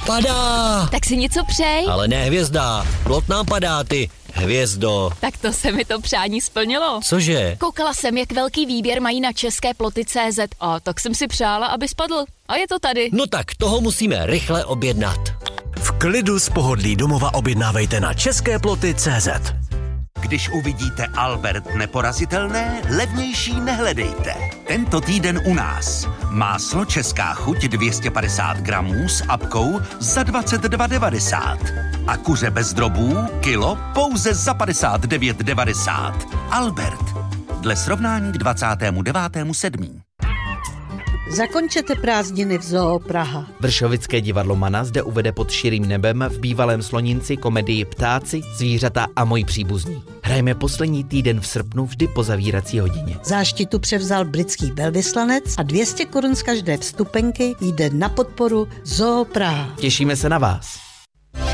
Padá! Tak si něco přej. Ale ne hvězda, plot nám padá, ty hvězdo. Tak to se mi to přání splnilo. Cože? Koukala jsem, jak velký výběr mají na české ploty.cz a tak jsem si přála, aby spadl. A je to tady. No tak toho musíme rychle objednat. V klidu z pohodlí domova objednávejte na česképloty.cz. Když uvidíte Albert neporazitelné, levnější nehledejte. Tento týden u nás. Máslo Česká chuť 250 gramů s apkou za 22,90. A kuře bez drobů kilo pouze za 59,90. Albert. Dle srovnání k 29.7. Zakončete prázdniny v Zoo Praha. Vršovické divadlo Mana zde uvede pod širým nebem v bývalém Slonínci komedii Ptáci, zvířata a moji příbuzní. Hrajeme poslední týden v srpnu vždy po zavírací hodině. Záštitu převzal britský velvyslanec a 200 korun z každé vstupenky jde na podporu Zoo Praha. Těšíme se na vás.